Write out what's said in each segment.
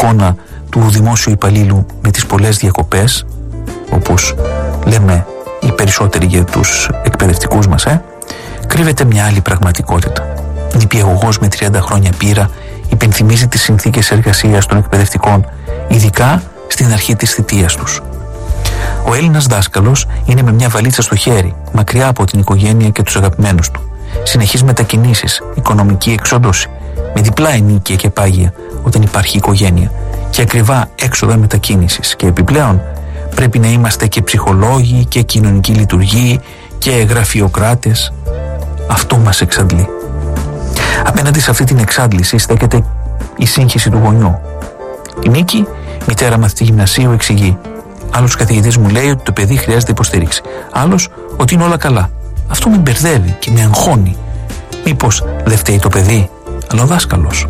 εικόνα του δημόσιου υπαλλήλου με τις πολλές διακοπές, όπως λέμε οι περισσότεροι για τους εκπαιδευτικούς μας, κρύβεται μια άλλη πραγματικότητα. Νηπιαγωγός με 30 χρόνια πείρα υπενθυμίζει τις συνθήκες εργασίας των εκπαιδευτικών, ειδικά στην αρχή της θητείας τους. Ο Έλληνας δάσκαλος είναι με μια βαλίτσα στο χέρι, μακριά από την οικογένεια και τους αγαπημένους του. Συνεχείς μετακινήσεις, οικονομική εξόντωση, με διπλά ενίκεια και πάγια όταν υπάρχει οικογένεια, και ακριβά έξοδα μετακίνησης. Και επιπλέον πρέπει να είμαστε και ψυχολόγοι και κοινωνικοί λειτουργοί και γραφειοκράτες. Αυτό μας εξαντλεί. Απέναντι σε αυτή την εξάντληση στέκεται η σύγχυση του γονιού. Η Νίκη, μητέρα μαθητή γυμνασίου, εξηγεί: άλλος καθηγητής μου λέει ότι το παιδί χρειάζεται υποστήριξη. Άλλος ότι είναι όλα καλά. Αυτό με μπερδεύει και με αγχώνει. Μήπως δεν φταίει το παιδί, αλλά ο δάσκαλος?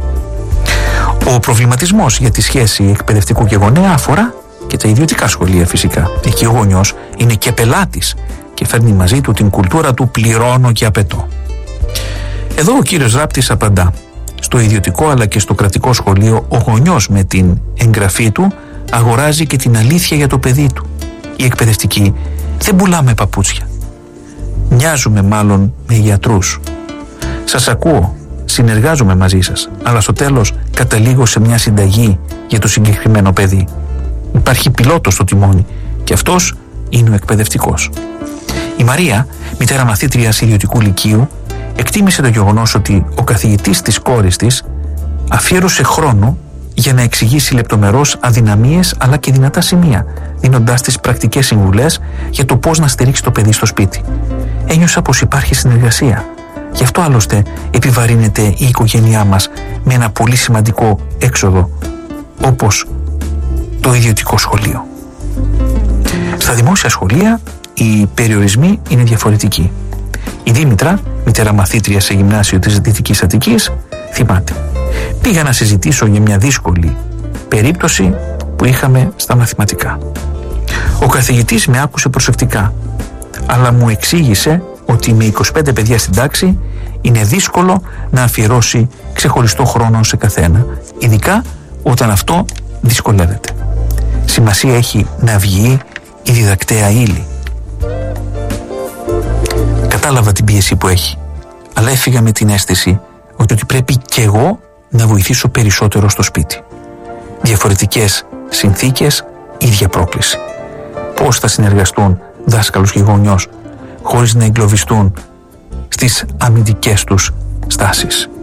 Ο προβληματισμός για τη σχέση εκπαιδευτικού και γονέα αφορά και τα ιδιωτικά σχολεία φυσικά. Εκεί ο γονιός είναι και πελάτης και φέρνει μαζί του την κουλτούρα του πληρώνω και απαιτώ. Εδώ ο κύριος Ράπτης απαντά: στο ιδιωτικό αλλά και στο κρατικό σχολείο ο γονιός με την εγγραφή του αγοράζει και την αλήθεια για το παιδί του. Οι εκπαιδευτικοί δεν πουλάμε παπούτσια. Μοιάζουμε μάλλον με γιατρούς. Σας ακούω, συνεργάζομαι μαζί σας, αλλά στο τέλος καταλήγω σε μια συνταγή για το συγκεκριμένο παιδί. Υπάρχει πιλότος στο τιμόνι και αυτός είναι ο εκπαιδευτικός. Η Μαρία, μητέρα μαθήτριας ιδιωτικού λυκείου, εκτίμησε το γεγονός ότι ο καθηγητής της κόρης της αφιέρωσε χρόνο για να εξηγήσει λεπτομερώς αδυναμίες αλλά και δυνατά σημεία, δίνοντάς της πρακτικές συμβουλές για το πώς να στηρίξει το παιδί στο σπίτι. Ένιωσα πως υπάρχει συνεργασία. Γι' αυτό άλλωστε επιβαρύνεται η οικογένειά μας με ένα πολύ σημαντικό έξοδο, όπως το ιδιωτικό σχολείο. Στα δημόσια σχολεία οι περιορισμοί είναι διαφορετικοί. Η Δήμητρα, μητέρα μαθήτρια σε γυμνάσιο της Δυτικής Αττικής, θυμάται: πήγα να συζητήσω για μια δύσκολη περίπτωση που είχαμε στα μαθηματικά. Ο καθηγητής με άκουσε προσεκτικά, αλλά μου εξήγησε ότι με 25 παιδιά στην τάξη είναι δύσκολο να αφιερώσει ξεχωριστό χρόνο σε καθένα, ειδικά όταν αυτό δυσκολεύεται. Σημασία έχει να βγει η διδακτέα ύλη. Κατάλαβα την πίεση που έχει, αλλά έφυγα με την αίσθηση ότι πρέπει κι εγώ να βοηθήσω περισσότερο στο σπίτι. Διαφορετικές συνθήκες, ίδια πρόκληση. Πώς θα συνεργαστούν δάσκαλος και γονιός χωρίς να εγκλωβιστούν στις αμυντικές τους στάσεις?